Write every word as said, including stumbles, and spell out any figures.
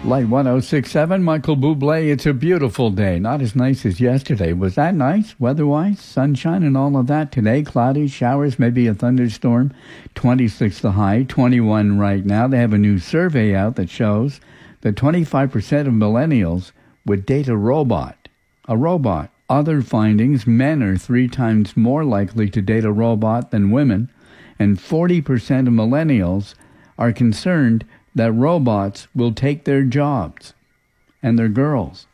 Light one oh six point seven, Michael Bublé. It's a beautiful day. Not as nice as yesterday. Was that nice weather-wise? Sunshine and all of that. Today, cloudy, showers, maybe a thunderstorm. twenty-six the high, twenty-one right now. They have a new survey out that shows that twenty-five percent of millennials would date a robot. A robot. Other findings, men are three times more likely to date a robot than women, and forty percent of millennials are concerned that robots will take their jobs and their girls.